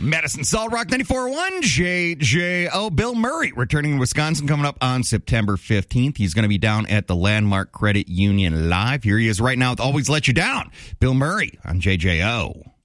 Medicine Solid Rock 94.1 JJO. Bill Murray returning to Wisconsin coming up on September 15th. He's going to be down at the Landmark Credit Union Live. Here he is right now with Always Let You Down. Bill Murray on JJO.